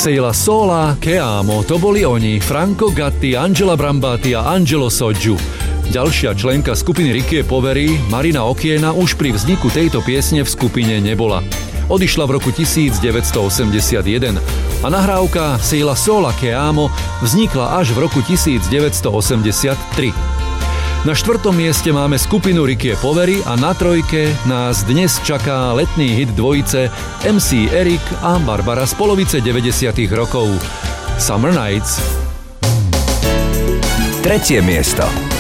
Sei la sola che amo, to boli oni, Franco Gatti, Angela Brambati a Angelo Soggiu. Ďalšia členka skupiny Rikie Poveri, Marina Okiena, už pri vzniku tejto piesne v skupine nebola. Odišla v roku 1981 a nahrávka Sei la sola che amo vznikla až v roku 1983. Na 4. mieste máme skupinu Rikie Poveri a na 3. nás dnes čaká letný hit dvojice MC Erik a Barbara z polovice 90. rokov. Summer Nights. 3. miesto.